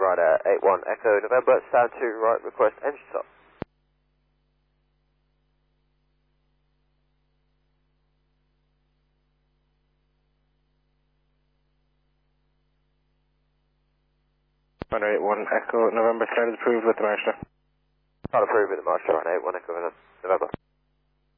Ryder 81 Echo November, stand to right, request engine stop. Ryder 81 Echo November, start is approved with the master. Not approved with the Marshal, Ryder 81 Echo November.